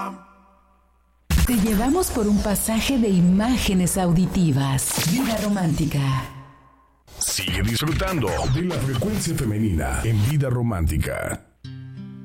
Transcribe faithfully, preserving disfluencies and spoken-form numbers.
Te llevamos por un pasaje de imágenes auditivas. Vida romántica. Sigue disfrutando de la frecuencia femenina en Vida Romántica.